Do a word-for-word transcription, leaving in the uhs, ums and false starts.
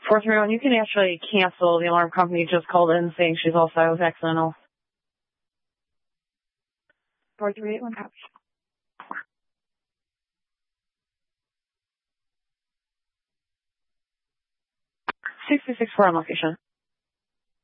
four three one, you can actually cancel. The alarm company just called in saying she's all set with accidental. four three eight one, copy. six two six four on location.